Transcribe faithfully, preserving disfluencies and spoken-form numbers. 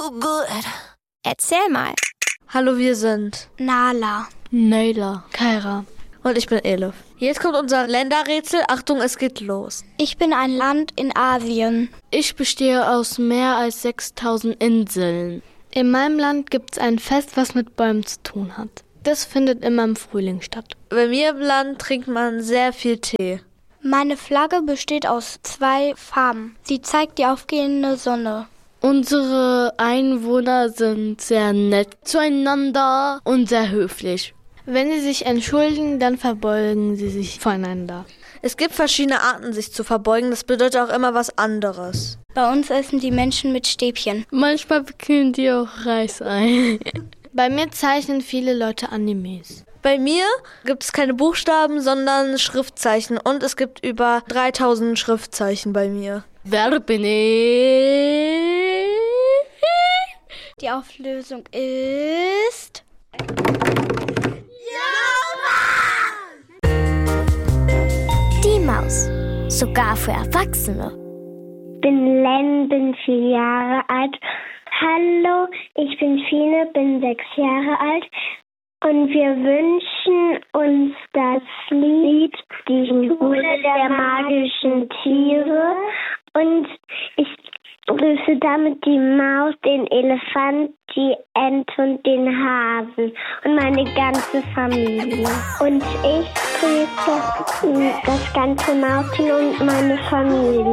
so good. Erzähl mal. Hallo, wir sind Nala, Nayla, Kaira und ich bin Elif. Jetzt kommt unser Länderrätsel. Achtung, es geht los. ich bin ein Land in Asien. Ich bestehe aus mehr als sechstausend Inseln. In meinem Land gibt es ein Fest, was mit Bäumen zu tun hat. Das findet immer im Frühling statt. Bei mir im Land trinkt man sehr viel Tee. Meine Flagge besteht aus zwei Farben. Sie zeigt die aufgehende Sonne. Unsere Einwohner sind sehr nett zueinander und sehr höflich. Wenn sie sich entschuldigen, dann verbeugen sie sich voneinander. Es gibt verschiedene Arten, sich zu verbeugen. Das bedeutet auch immer was anderes. Bei uns essen die Menschen mit Stäbchen. Manchmal wickeln die auch Reis ein. Bei mir zeichnen viele Leute Animes. Bei mir gibt es keine Buchstaben, sondern Schriftzeichen. Und es gibt über dreitausend Schriftzeichen bei mir. Wer bin ich? Die Auflösung ist... Die Maus. Sogar für Erwachsene. Bin Len, bin vier Jahre alt. Hallo, ich bin Fine, bin sechs Jahre alt. Und wir wünschen uns das Lied Die Schule der magischen Tiere. Und ich grüße damit die Maus, den Elefant, die Ente und den Hasen und meine ganze Familie. Und ich grüße das ganze Mauschen und meine Familie.